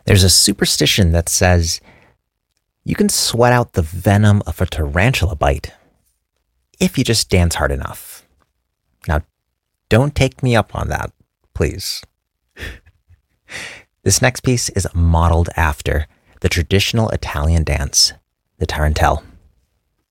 There's a superstition that says you can sweat out the venom of a tarantula bite if you just dance hard enough. Now, don't take me up on that, please. This next piece is modeled after the traditional Italian dance, the tarantelle.